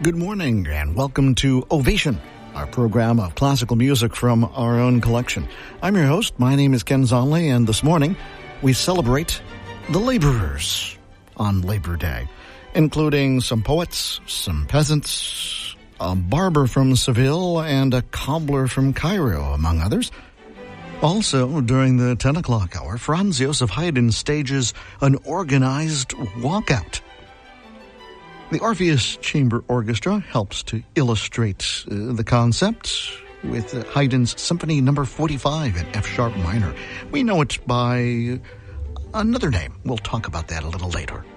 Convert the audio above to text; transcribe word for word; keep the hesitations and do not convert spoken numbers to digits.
Good morning and welcome to Ovation, our program of classical music from our own collection. I'm your host. My name is Ken Zonley, and this morning we celebrate the laborers on Labor Day, including some poets, some peasants, a barber from Seville, and a cobbler from Cairo, among others. Also, during the ten o'clock hour, Franz Josef Haydn stages an organized walkout. The Orpheus Chamber Orchestra helps to illustrate uh, the concept with uh, Haydn's Symphony Number forty-five in F-sharp minor. We know it by another name. We'll talk about that a little later.